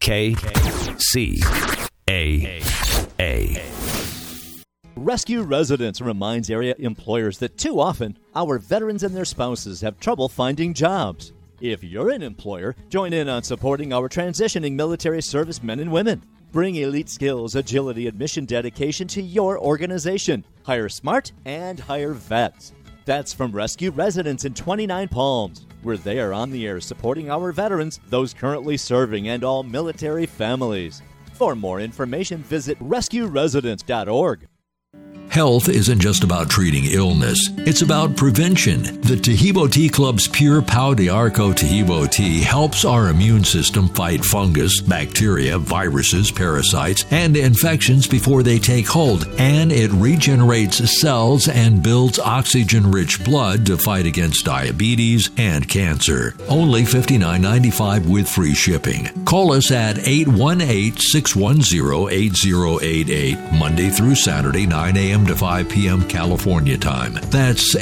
Rescue Residence reminds area employers that too often our veterans and their spouses have trouble finding jobs. If you're an employer, join in on supporting our transitioning military servicemen and women. Bring elite skills, agility, and mission dedication to your organization. Hire smart and hire vets. That's from Rescue Residence in 29 Palms. We're there on the air supporting our veterans, those currently serving, and all military families. For more information, visit rescueresidence.org. Health isn't just about treating illness, it's about prevention. The Tahibo Tea Club's Pure Pau de Arco Tahibo tea helps our immune system fight fungus, bacteria, viruses, parasites, and infections before they take hold, and it regenerates cells and builds oxygen-rich blood to fight against diabetes and cancer. Only $59.95 with free shipping. Call us at 818-610-8088, Monday through Saturday, 9 a.m. to 5 p.m. California time. That's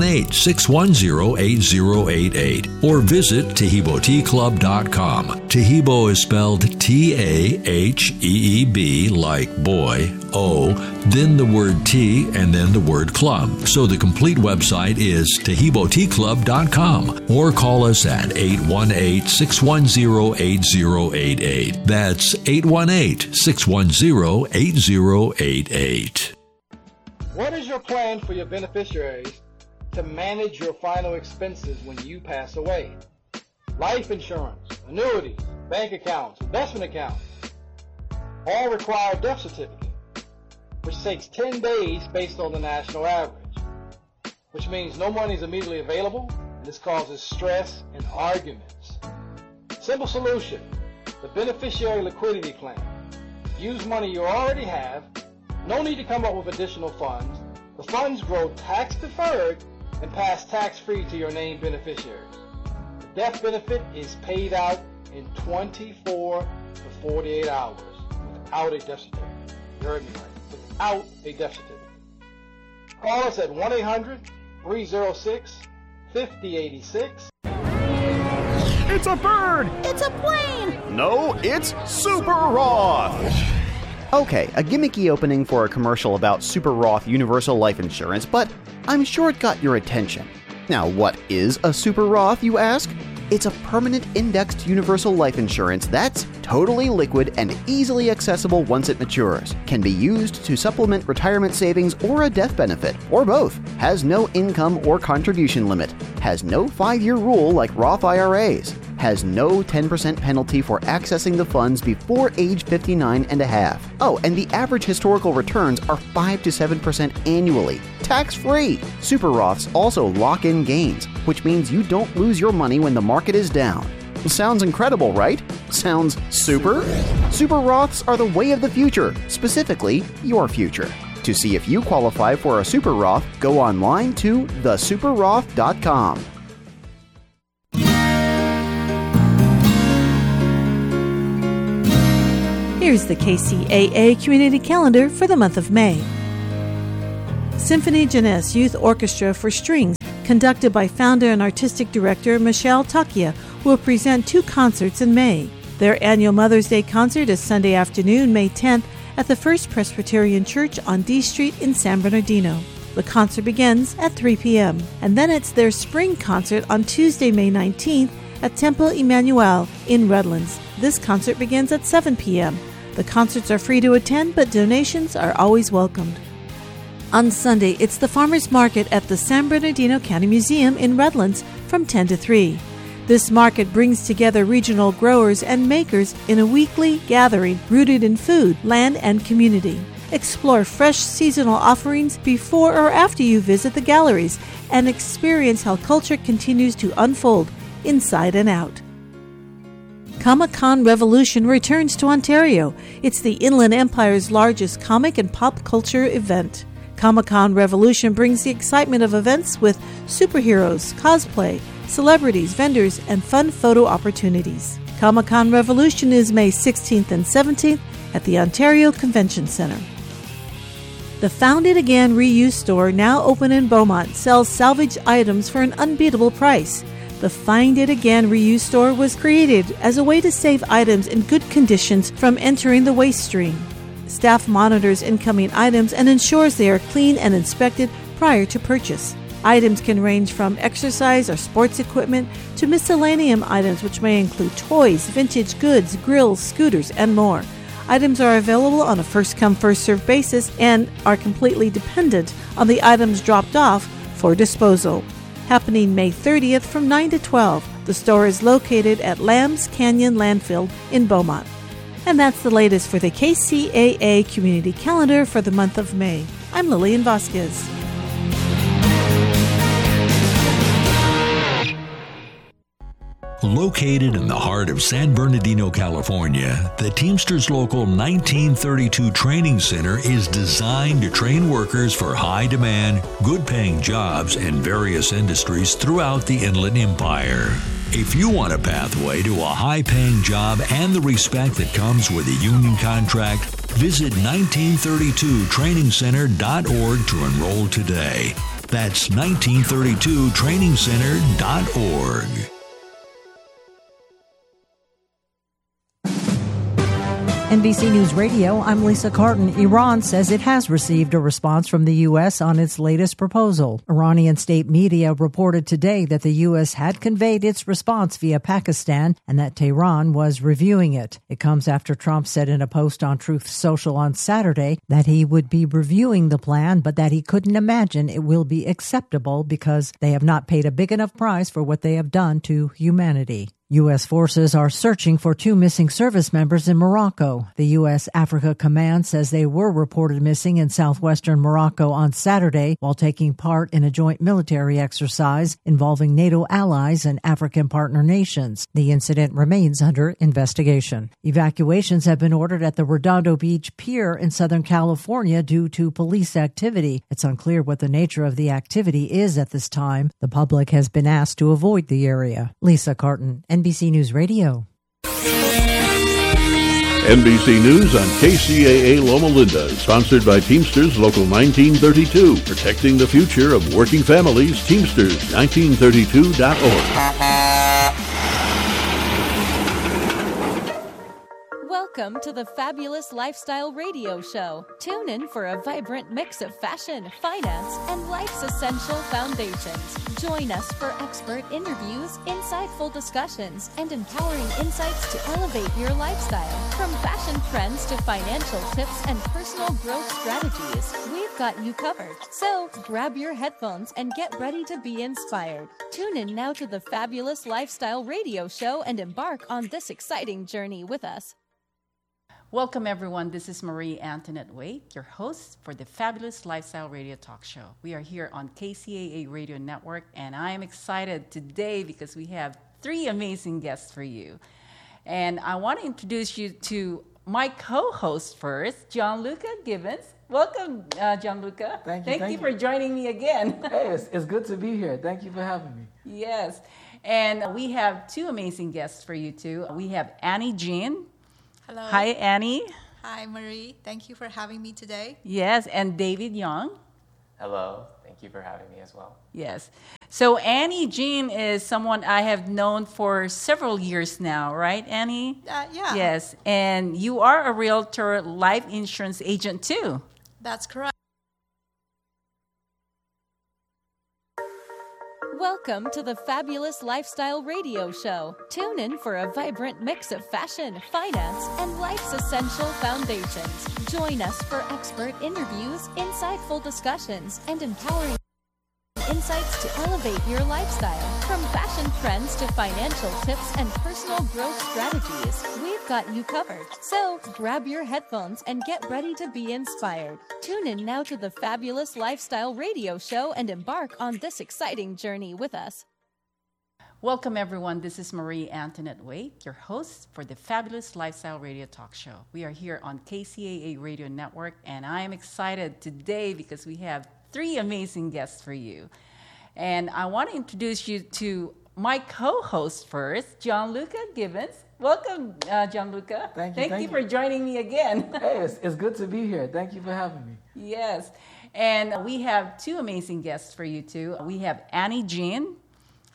818-610-8088. Or visit TahiboTeaClub.com. Tahibo is spelled T-A-H-E-E-B like boy, O, then the word tea, and then the word club. So the complete website is TahiboTeaClub.com. Or call us at 818-610-8088. That's 818-610-8088. What is your plan for your beneficiaries to manage your final expenses when you pass away? Life insurance, annuities, bank accounts, investment accounts, all require a death certificate, which takes 10 days based on the national average, which means no money is immediately available, and this causes stress and arguments. Simple solution, the beneficiary liquidity plan. Use money you already have. No need to come up with additional funds. The funds grow tax-deferred and pass tax-free to your named beneficiaries. The death benefit is paid out in 24 to 48 hours without a death certificate. You heard me right. Without a death certificate. Call us at 1-800-306-5086. It's a bird! It's a plane! No, it's Super Roth! Okay, a gimmicky opening for a commercial about Super Roth Universal Life Insurance, but I'm sure it got your attention. Now, what is a Super Roth, you ask? It's a permanent indexed universal life insurance that's totally liquid and easily accessible once it matures. Can be used to supplement retirement savings or a death benefit, or both. Has no income or contribution limit. Has no 5-year rule like Roth IRAs. Has no 10% penalty for accessing the funds before age 59 and a half. Oh, and the average historical returns are 5 to 7% annually, tax-free. Super Roths also lock in gains, which means you don't lose your money when the market is down. Sounds incredible, right? Sounds super? Super Roths are the way of the future, specifically your future. To see if you qualify for a Super Roth, go online to thesuperroth.com. Here's the KCAA Community Calendar for the month of May. Symphony Jeunesse Youth Orchestra for Strings, conducted by founder and artistic director Michelle Takia, will present 2 concerts in May. Their annual Mother's Day concert is Sunday afternoon, May 10th, at the First Presbyterian Church on D Street in San Bernardino. The concert begins at 3 p.m. And then it's their spring concert on Tuesday, May 19th, at Temple Emmanuel in Redlands. This concert begins at 7 p.m. The concerts are free to attend, but donations are always welcomed. On Sunday, it's the Farmers Market at the San Bernardino County Museum in Redlands from 10 to 3. This market brings together regional growers and makers in a weekly gathering rooted in food, land, and community. Explore fresh seasonal offerings before or after you visit the galleries and experience how culture continues to unfold inside and out. Comic-Con Revolution returns to Ontario. It's the Inland Empire's largest comic and pop culture event. Comic-Con Revolution brings the excitement of events with superheroes, cosplay, celebrities, vendors, and fun photo opportunities. Comic-Con Revolution is May 16th and 17th at the Ontario Convention Centre. The Found It Again reuse store, now open in Beaumont, sells salvage items for an unbeatable price. The Find It Again reuse store was created as a way to save items in good conditions from entering the waste stream. Staff monitors incoming items and ensures they are clean and inspected prior to purchase. Items can range from exercise or sports equipment to miscellaneous items, which may include toys, vintage goods, grills, scooters, and more. Items are available on a first-come, first-served basis and are completely dependent on the items dropped off for disposal. Happening May 30th from 9 to 12. The store is located at Lambs Canyon Landfill in Beaumont. And that's the latest for the KCAA Community Calendar for the month of May. I'm Lillian Vasquez. Located in the heart of San Bernardino, California, the Teamsters Local 1932 Training Center is designed to train workers for high-demand, good-paying jobs in various industries throughout the Inland Empire. If you want a pathway to a high-paying job and the respect that comes with a union contract, visit 1932trainingcenter.org to enroll today. That's 1932trainingcenter.org. NBC News Radio, I'm Lisa Carton. Iran says it has received a response from the U.S. on its latest proposal. Iranian state media reported today that the U.S. had conveyed its response via Pakistan and that Tehran was reviewing it. It comes after Trump said in a post on Truth Social on Saturday that he would be reviewing the plan, but that he couldn't imagine it will be acceptable because they have not paid a big enough price for what they have done to humanity. U.S. forces are searching for 2 missing service members in Morocco. The U.S. Africa Command says they were reported missing in southwestern Morocco on Saturday while taking part in a joint military exercise involving NATO allies and African partner nations. The incident remains under investigation. Evacuations have been ordered at the Redondo Beach Pier in Southern California due to police activity. It's unclear what the nature of the activity is at this time. The public has been asked to avoid the area. Lisa Carton, NBC News Radio. NBC News on KCAA Loma Linda, sponsored by Teamsters Local 1932, protecting the future of working families. Teamsters1932.org. Welcome to the Fabulous Lifestyle Radio Show. Tune in for a vibrant mix of fashion, finance, and life's essential foundations. Join us for expert interviews, insightful discussions, and empowering insights to elevate your lifestyle. From fashion trends to financial tips and personal growth strategies, we've got you covered. So grab your headphones and get ready to be inspired. Tune in now to the Fabulous Lifestyle Radio Show and embark on this exciting journey with us. Welcome, everyone. This is Marie Antoinette Waite, your host for the Fabulous Lifestyle Radio Talk Show. We are here on KCAA Radio Network, and I am excited today because we have 3 amazing guests for you. And I want to introduce you to my co-host first, Gianluca Gibbons. Welcome, Gianluca. Thank you for joining me again. Hey, it's good to be here. Thank you for having me. Yes. And we have 2 amazing guests for you, too. We have Annie Jean. Hello. Hi, Annie. Hi, Marie. Thank you for having me today. Yes, and David Young. Hello. Thank you for having me as well. Yes. So Annie Jean is someone I have known for several years now, right, Annie? Yeah. Yes, and you are a realtor life insurance agent too. That's correct. Welcome to the Fabulous Lifestyle Radio Show. Tune in for a vibrant mix of fashion, finance, and life's essential foundations. Join us for expert interviews, insightful discussions, and empowering insights to elevate your lifestyle. From fashion trends to financial tips and personal growth strategies, we've got you covered. So grab your headphones and get ready to be inspired. Tune in now to the Fabulous Lifestyle Radio Show and embark on this exciting journey with us. Welcome, everyone. This is Marie Antoinette Waite, your host for the Fabulous Lifestyle Radio Talk Show. We are here on KCAA Radio Network, and I am excited today because we have 3 amazing guests for you. And I want to introduce you to my co-host first, Gianluca Gibbons. Welcome, Gianluca. Thank you for joining me again. Hey, it's good to be here. Thank you for having me. Yes. And we have 2 amazing guests for you, too. We have Annie Jean.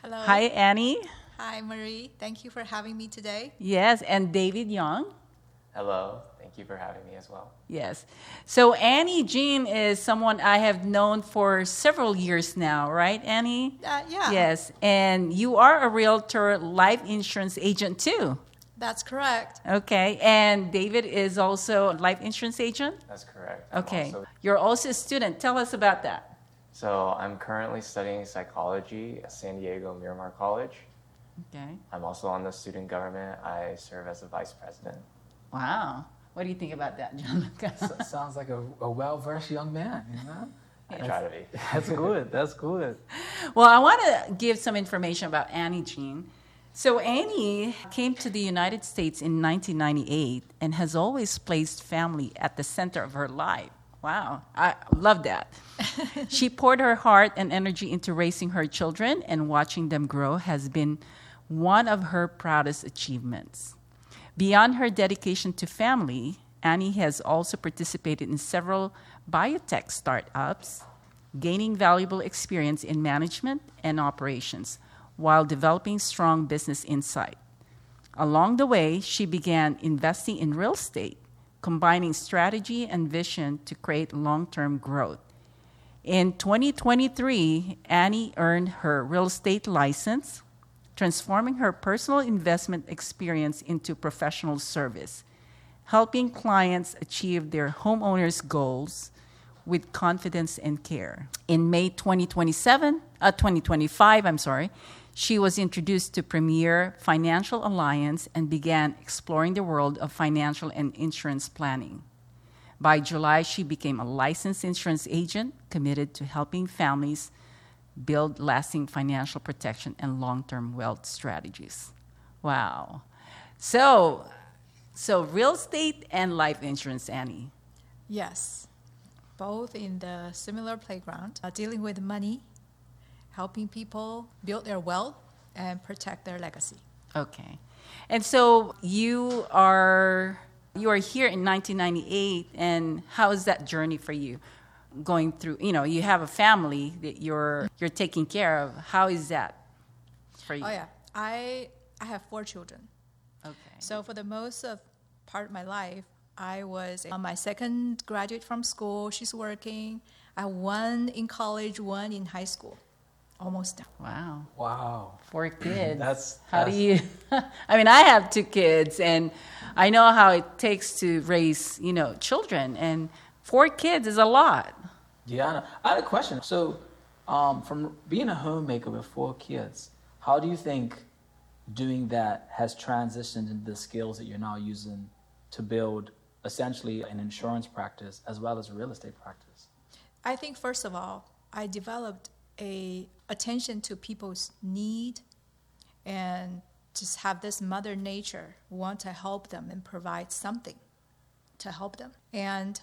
Hello. Hi, Annie. Hi, Marie. Thank you for having me today. Yes, and David Young. Hello. Thank you for having me as well. Yes. So Annie Jean is someone I have known for several years now, right, Annie? Yeah. Yes. And you are a realtor life insurance agent too. That's correct. Okay. And David is also a life insurance agent? That's correct. Okay. You're also a student. Tell us about that. So I'm currently studying psychology at San Diego Miramar College. Okay. I'm also on the student government. I serve as a vice president. Wow. What do you think about that, John? Sounds like a well-versed young man, you know? I try to be. That's good. That's good. Well, I want to give some information about Annie Jean. So Annie came to the United States in 1998 and has always placed family at the center of her life. Wow, I love that. She poured her heart and energy into raising her children, and watching them grow has been one of her proudest achievements. Beyond her dedication to family, Annie has also participated in several biotech startups, gaining valuable experience in management and operations while developing strong business insight. Along the way, she began investing in real estate, combining strategy and vision to create long-term growth. In 2023, Annie earned her real estate license, transforming her personal investment experience into professional service, helping clients achieve their homeowners' goals with confidence and care. In May 2025, she was introduced to Premier Financial Alliance and began exploring the world of financial and insurance planning. By July, she became a licensed insurance agent committed to helping families build lasting financial protection and long-term wealth strategies. Wow. So real estate and life insurance, Annie. Yes. Both in the similar playground, dealing with money, helping people build their wealth and protect their legacy. Okay. And so you are here in 1998, and how is that journey for you? Going through, you have a family that you're taking care of. How is that for you? Oh yeah, I have 4 children. Okay. So for the most of part of my life, I was on my second graduate from school. She's working. I have 1 in college, 1 in high school. Almost done. Wow. 4 kids. How do you? I mean, I have 2 kids, and I know how it takes to raise, children, and 4 kids is a lot. Yeah, I had a question. So, from being a homemaker with 4 kids, how do you think doing that has transitioned into the skills that you're now using to build essentially an insurance practice as well as a real estate practice? I think first of all, I developed a attention to people's need and just have this mother nature want to help them and provide something to help them. And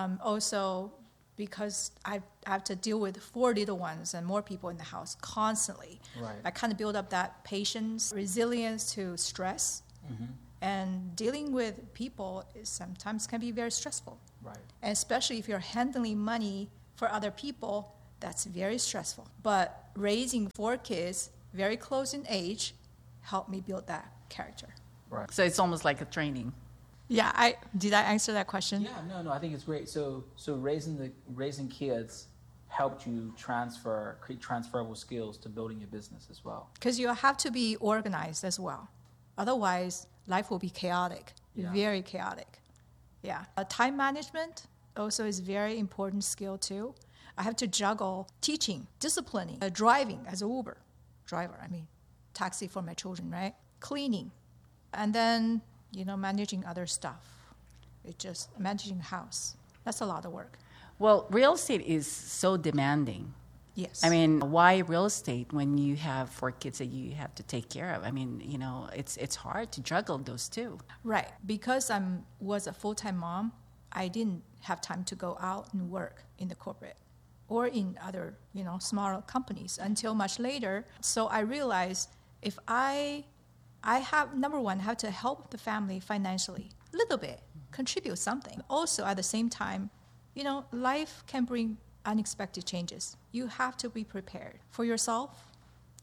also because I have to deal with 4 little ones and more people in the house constantly. Right. I kind of build up that patience, resilience to stress. Mm-hmm. And dealing with people sometimes can be very stressful. Right. And especially if you're handling money for other people, that's very stressful. But raising 4 kids, very close in age, helped me build that character. Right. So it's almost like a training. Yeah, did I answer that question? Yeah, no, I think it's great. So raising kids helped you create transferable skills to building your business as well. Because you have to be organized as well. Otherwise, life will be chaotic, very chaotic. Yeah. Time management also is a very important skill too. I have to juggle teaching, disciplining, driving as an Uber driver, taxi for my children, right? Cleaning. And then, managing other stuff. It's just managing the house. That's a lot of work. Well, real estate is so demanding. Yes. Why real estate when you have 4 kids that you have to take care of? It's hard to juggle those two. Right. Because I was a full-time mom, I didn't have time to go out and work in the corporate or in other, smaller companies until much later. So I realized if I have, number one, have to help the family financially, a little bit, contribute something. Also, at the same time, life can bring unexpected changes. You have to be prepared for yourself,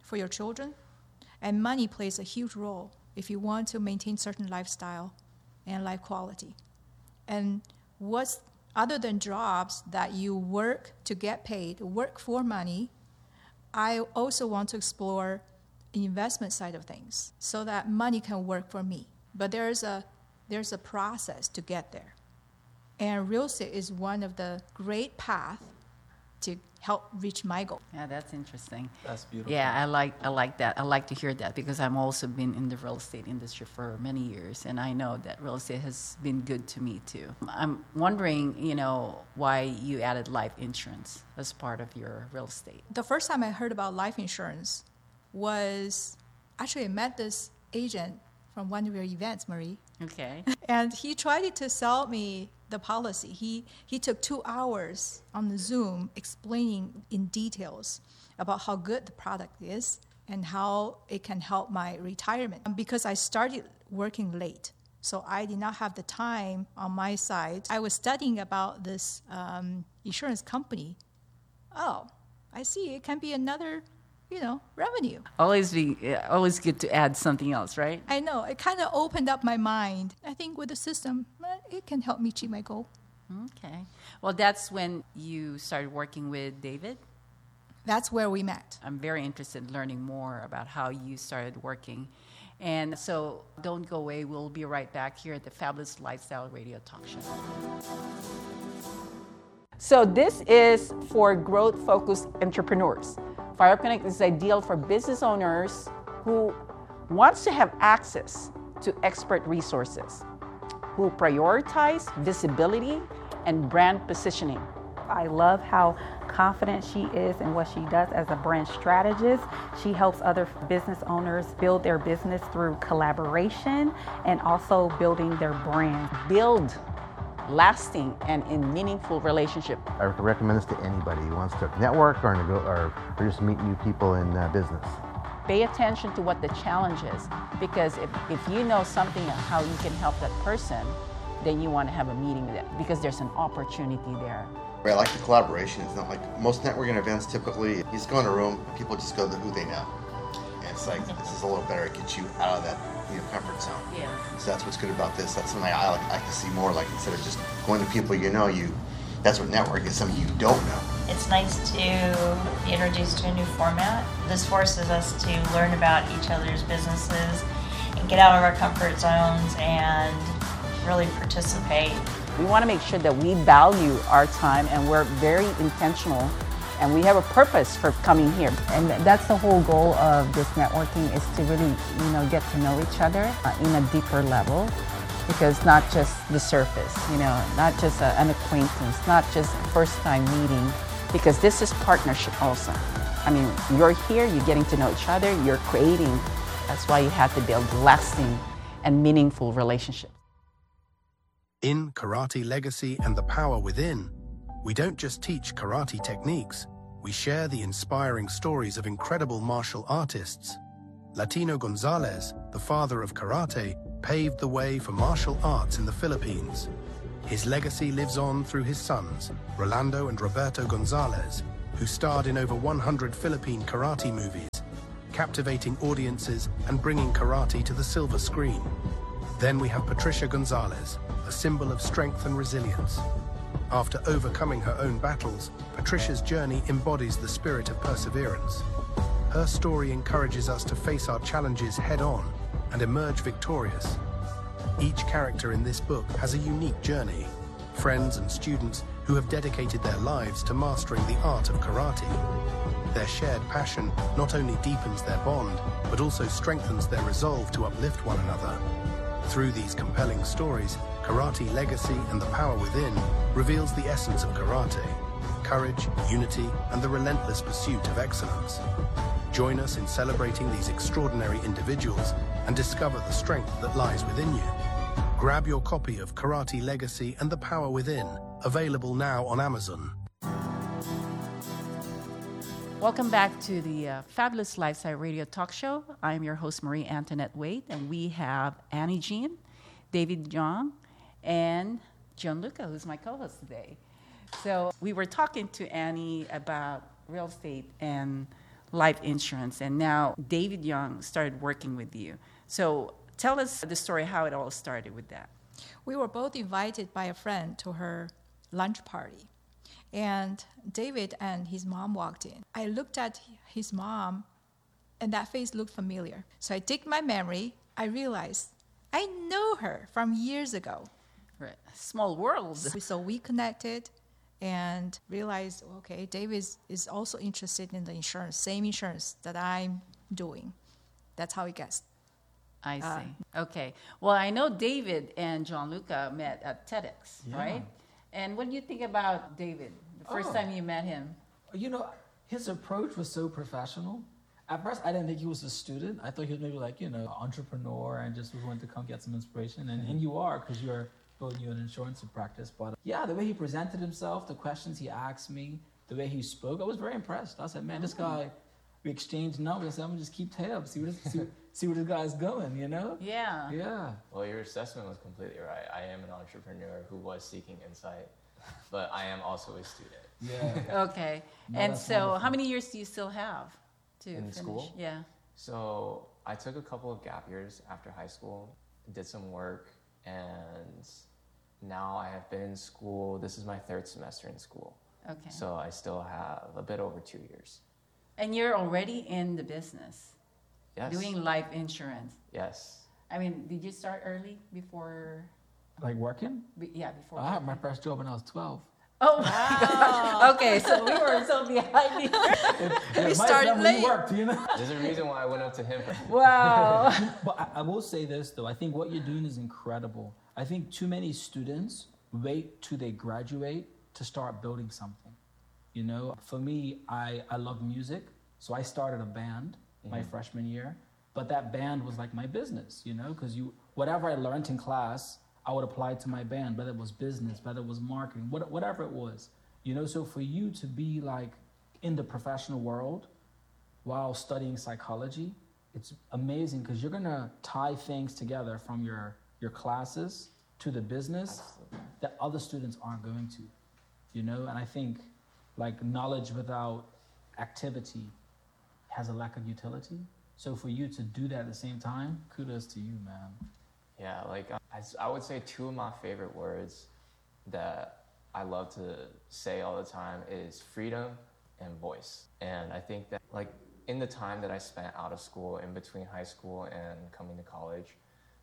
for your children, and money plays a huge role if you want to maintain certain lifestyle and life quality. And what's other than jobs that you work to get paid, work for money, I also want to explore the investment side of things so that money can work for me. But there's a process to get there. And real estate is one of the great paths to help reach my goal. Yeah, that's interesting. That's beautiful. Yeah, I like that. I like to hear that because I'm also been in the real estate industry for many years, and I know that real estate has been good to me too. I'm wondering, why you added life insurance as part of your real estate. The first time I heard about life insurance was actually I met this agent from one of your events, Marie. Okay. And he tried to sell me the policy. He took 2 hours on the Zoom explaining in details about how good the product is and how it can help my retirement. Because I started working late, so I did not have the time on my side. I was studying about this insurance company. Oh, I see. It can be another revenue. Always good to add something else, right? I know. It kind of opened up my mind. I think with the system, it can help me achieve my goal. Okay. Well, that's when you started working with David? That's where we met. I'm very interested in learning more about how you started working. And so don't go away. We'll be right back here at the Fabulous Lifestyle Radio Talk Show. So this is for growth-focused entrepreneurs. FireUp is ideal for business owners who wants to have access to expert resources, who prioritize visibility and brand positioning. I love how confident she is in what she does as a brand strategist. She helps other business owners build their business through collaboration and also building their brand. Build lasting and in meaningful relationship. I recommend this to anybody who wants to network or just meet new people in business. Pay attention to what the challenge is, because if you know something of how you can help that person, then you want to have a meeting with them because there's an opportunity there. I like the collaboration. It's not like most networking events typically, you just go in a room, people just go to who they know. And it's like, this is a little better, it gets you out of that comfort zone. Yeah. So that's what's good about this. That's something I like to see more, like instead of just going to people that's what networking is, something you don't know. It's nice to be introduced to a new format. This forces us to learn about each other's businesses and get out of our comfort zones and really participate. We want to make sure that we value our time and we're very intentional and we have a purpose for coming here. And that's the whole goal of this networking, is to really, get to know each other in a deeper level, because not just the surface, not just an acquaintance, not just first time meeting, because this is partnership also. I mean, you're here, you're getting to know each other, you're creating. That's why you have to build lasting and meaningful relationships. In Karate Legacy and the Power Within, we don't just teach karate techniques, we share the inspiring stories of incredible martial artists. Latino Gonzalez, the father of karate, paved the way for martial arts in the Philippines. His legacy lives on through his sons, Rolando and Roberto Gonzalez, who starred in over 100 Philippine karate movies, captivating audiences and bringing karate to the silver screen. Then we have Patricia Gonzalez, a symbol of strength and resilience. After overcoming her own battles, Patricia's journey embodies the spirit of perseverance. Her story encourages us to face our challenges head-on and emerge victorious. Each character in this book has a unique journey, friends and students who have dedicated their lives to mastering the art of karate. Their shared passion not only deepens their bond, but also strengthens their resolve to uplift one another. Through these compelling stories, Karate Legacy and the Power Within reveals the essence of karate: courage, unity, and the relentless pursuit of excellence. Join us in celebrating these extraordinary individuals and discover the strength that lies within you. Grab your copy of Karate Legacy and the Power Within, available now on Amazon. Welcome back to the Fabulous Lifestyle Radio Talk Show. I'm your host, Marie Antoinette Wade, and we have Annie Jean, David Jong, and Gianluca, who's my co-host today. So we were talking to Annie about real estate and life insurance, and now David Young started working with you. So tell us the story, how it all started with that. We were both invited by a friend to her lunch party. And David and his mom walked in. I looked at his mom, and that face looked familiar. So I dig my memory. I realized I know her from years ago. Right. Small world. So we connected and realized, okay, David is also interested in the insurance, same insurance that I'm doing. That's how it gets. I see. Okay. Well, I know David and Gianluca met at TEDx, right? And what do you think about David, the first time you met him? You know, his approach was so professional. At first, I didn't think he was a student. I thought he was maybe like, you know, an entrepreneur and just wanted to come get some inspiration. And you are, because you're building an insurance practice. But yeah, the way he presented himself, the questions he asked me, the way he spoke, I was very impressed. I said, man, this guy, we exchanged numbers. I said, I'm going to just keep tabs, see where this guy's going, you know? Yeah. Yeah. Well, your assessment was completely right. I am an entrepreneur who was seeking insight, but I am also a student. Yeah. Okay. No, and that's so wonderful. how many years do you still have to In finish? school? Yeah. So I took a couple of gap years after high school, did some work, and now I have been in school. This is my third semester in school. Okay. So I still have a bit over 2 years. And you're already in the business. Yes. Doing life insurance. Yes. I mean, did you start early before? Like working? Yeah, before. I had my first job when I was 12. Oh, wow. Okay, so we were so behind you. We started late. Worked, you know? There's a reason why I went up to him. Wow. But I will say this, though. I think what you're doing is incredible. I think too many students wait till they graduate to start building something. You know, for me, I love music. So I started a band my freshman year. But that band was like my business, you know, because whatever I learned in class, I would apply to my band, whether it was business, whether it was marketing, whatever it was. You know, so for you to be like in the professional world while studying psychology, it's amazing because you're going to tie things together from your classes to the business that other students aren't going to, you know? And I think like knowledge without activity has a lack of utility. So for you to do that at the same time, kudos to you, man. Yeah, like I would say two of my favorite words that I love to say all the time is freedom and voice. And I think that like in the time that I spent out of school, in between high school and coming to college,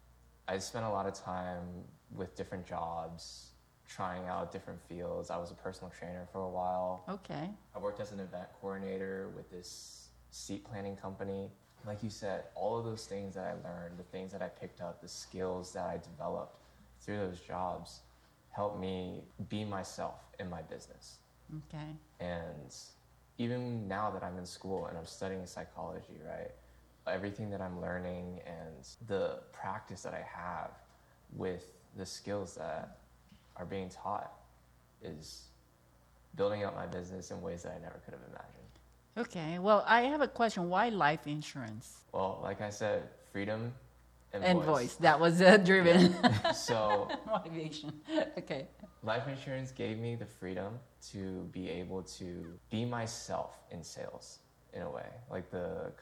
I spent a lot of time with different jobs, trying out different fields. I was a personal trainer for a while. Okay. I worked as an event coordinator with this seat planning company. Like you said, all of those things that I learned, the things that I picked up, the skills that I developed through those jobs helped me be myself in my business. Okay. And even now that I'm in school and I'm studying psychology, right? Everything that I'm learning and the practice that I have with the skills that are being taught is building up my business in ways that I never could have imagined. Okay. Well, I have a question. Why life insurance? Well, like I said, freedom and voice. That was driven. Yeah. So motivation. Okay. Life insurance gave me the freedom to be able to be myself in sales in a way. Like the